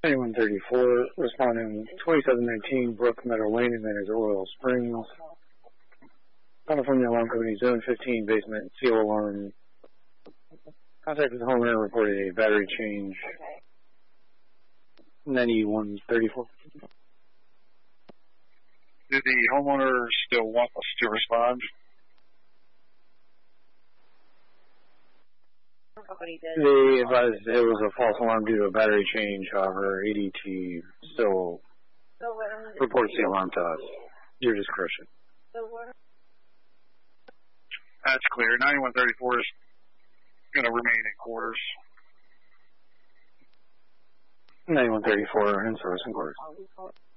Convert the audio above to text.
9134, responding 2719 Brook Meadow Lane in Oil Springs. California Alarm Company, Zone 15, basement, seal alarm. Contact with the homeowner reported a battery change. 9134. Did the homeowner still want us to respond? They advised it was a false alarm due to a battery change. However, ADT still reports the alarm to us. Your discretion. That's clear. 9134 is going to remain in quarters. 9134 in service in quarters.